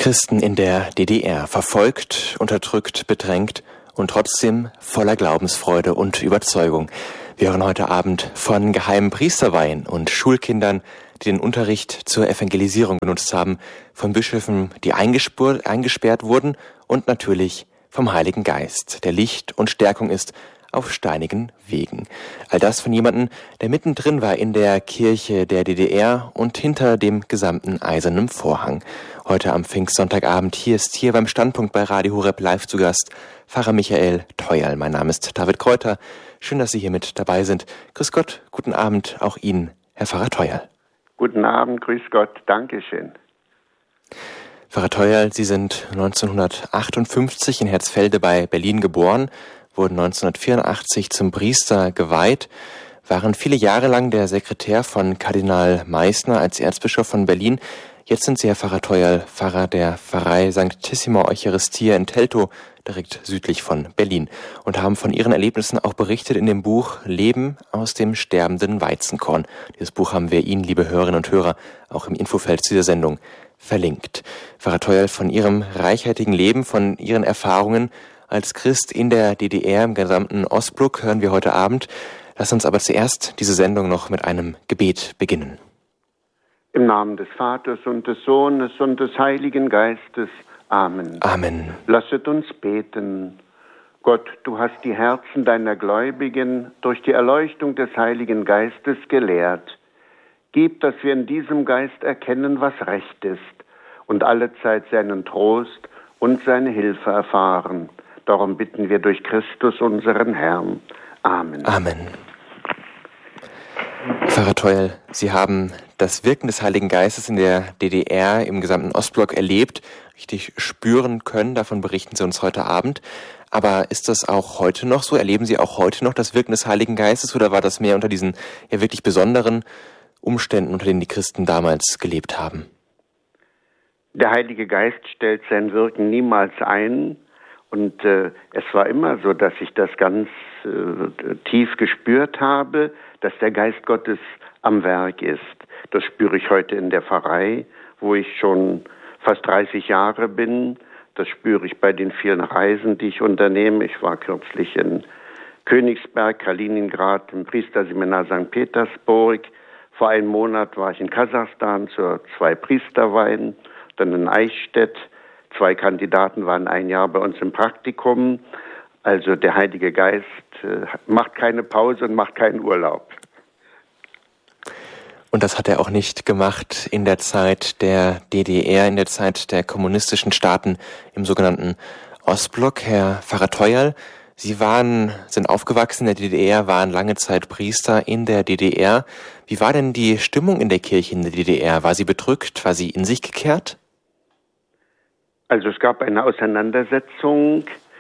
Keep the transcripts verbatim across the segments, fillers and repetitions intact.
Christen in der D D R, verfolgt, unterdrückt, bedrängt und trotzdem voller Glaubensfreude und Überzeugung. Wir hören heute Abend von geheimen Priesterweihen und Schulkindern, die den Unterricht zur Evangelisierung genutzt haben, von Bischöfen, die eingesperrt wurden und natürlich vom Heiligen Geist, der Licht und Stärkung ist auf steinigen Wegen. All das von jemandem, der mittendrin war in der Kirche der D D R und hinter dem gesamten eisernen Vorhang. Heute am Pfingstsonntagabend hier ist hier beim Standpunkt bei Radio Horeb live zu Gast Pfarrer Michael Theuerl. Mein Name ist David Kräuter. Schön, dass Sie hier mit dabei sind. Grüß Gott, guten Abend auch Ihnen, Herr Pfarrer Theuerl. Guten Abend, grüß Gott, Dankeschön. Pfarrer Theuerl, Sie sind neunzehnhundertachtundfünfzig in Herzfelde bei Berlin geboren, wurden neunzehnhundertvierundachtzig zum Priester geweiht, waren viele Jahre lang der Sekretär von Kardinal Meissner als Erzbischof von Berlin. Jetzt sind Sie, Herr Pfarrer Theuerl, Pfarrer der Pfarrei Sanctissima Eucharistia in Teltow, direkt südlich von Berlin, und haben von Ihren Erlebnissen auch berichtet in dem Buch Leben aus dem sterbenden Weizenkorn. Dieses Buch haben wir Ihnen, liebe Hörerinnen und Hörer, auch im Infofeld zu dieser Sendung verlinkt. Pfarrer Theuerl, von Ihrem reichhaltigen Leben, von Ihren Erfahrungen als Christ in der D D R, im gesamten Ostblock, hören wir heute Abend. Lass uns aber zuerst diese Sendung noch mit einem Gebet beginnen. Im Namen des Vaters und des Sohnes und des Heiligen Geistes. Amen. Amen. Lasset uns beten. Gott, du hast die Herzen deiner Gläubigen durch die Erleuchtung des Heiligen Geistes gelehrt. Gib, dass wir in diesem Geist erkennen, was recht ist und allezeit seinen Trost und seine Hilfe erfahren. Darum bitten wir durch Christus, unseren Herrn. Amen. Amen. Pfarrer Theuerl, Sie haben das Wirken des Heiligen Geistes in der D D R, im gesamten Ostblock erlebt, richtig spüren können. Davon berichten Sie uns heute Abend. Aber ist das auch heute noch so? Erleben Sie auch heute noch das Wirken des Heiligen Geistes oder war das mehr unter diesen ja wirklich besonderen Umständen, unter denen die Christen damals gelebt haben? Der Heilige Geist stellt sein Wirken niemals ein. Und äh, es war immer so, dass ich das ganz äh, tief gespürt habe, dass der Geist Gottes am Werk ist. Das spüre ich heute in der Pfarrei, wo ich schon fast dreißig Jahre bin. Das spüre ich bei den vielen Reisen, die ich unternehme. Ich war kürzlich in Königsberg, Kaliningrad, im Priesterseminar Sankt Petersburg. Vor einem Monat war ich in Kasachstan zu zwei Priesterweihen, dann in Eichstätt. Zwei Kandidaten waren ein Jahr bei uns im Praktikum. Also der Heilige Geist äh, macht keine Pause und macht keinen Urlaub. Und das hat er auch nicht gemacht in der Zeit der D D R, in der Zeit der kommunistischen Staaten im sogenannten Ostblock. Herr Pfarrer Theuerl, Sie waren, sind aufgewachsen in der D D R, waren lange Zeit Priester in der D D R. Wie war denn die Stimmung in der Kirche in der D D R? War sie bedrückt? War sie in sich gekehrt? Also es gab eine Auseinandersetzung.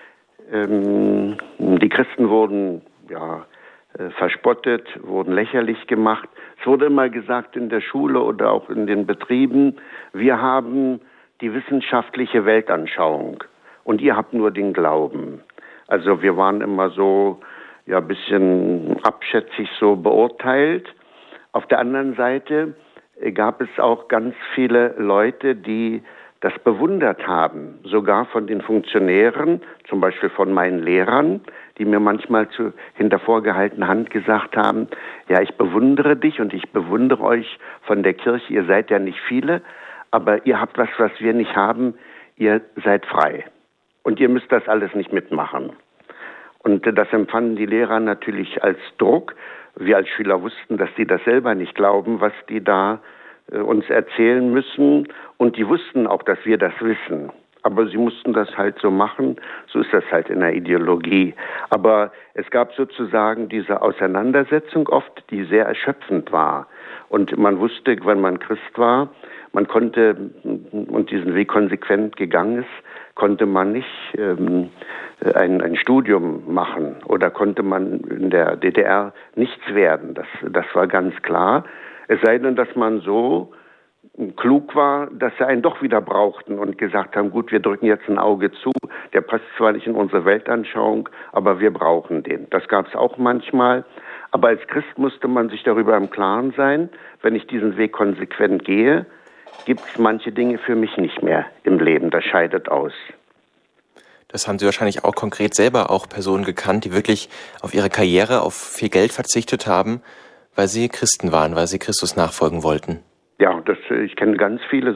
Ähm, die Christen wurden ja äh, verspottet, wurden lächerlich gemacht. Es wurde immer gesagt in der Schule oder auch in den Betrieben, wir haben die wissenschaftliche Weltanschauung und ihr habt nur den Glauben. Also wir waren immer so ja ein bisschen abschätzig so beurteilt. Auf der anderen Seite äh, gab es auch ganz viele Leute, die das bewundert haben, sogar von den Funktionären, zum Beispiel von meinen Lehrern, die mir manchmal zu hinter vorgehaltener Hand gesagt haben, ja, ich bewundere dich und ich bewundere euch von der Kirche, ihr seid ja nicht viele, aber ihr habt was, was wir nicht haben, ihr seid frei und ihr müsst das alles nicht mitmachen. Und das empfanden die Lehrer natürlich als Druck. Wir als Schüler wussten, dass die das selber nicht glauben, was die da uns erzählen müssen, und die wussten auch, dass wir das wissen. Aber sie mussten das halt so machen, so ist das halt in der Ideologie. Aber es gab sozusagen diese Auseinandersetzung oft, die sehr erschöpfend war. Und man wusste, wenn man Christ war, man konnte, und diesen Weg konsequent gegangen ist, konnte man nicht ähm, ein, ein Studium machen oder konnte man in der D D R nichts werden. Das, das war ganz klar. Es sei denn, dass man so klug war, dass sie einen doch wieder brauchten und gesagt haben, gut, wir drücken jetzt ein Auge zu, der passt zwar nicht in unsere Weltanschauung, aber wir brauchen den. Das gab es auch manchmal. Aber als Christ musste man sich darüber im Klaren sein, wenn ich diesen Weg konsequent gehe, gibt es manche Dinge für mich nicht mehr im Leben. Das scheidet aus. Das haben Sie wahrscheinlich auch konkret selber auch Personen gekannt, die wirklich auf ihre Karriere, auf viel Geld verzichtet haben, weil sie Christen waren, weil sie Christus nachfolgen wollten. Ja, das, ich kenne ganz viele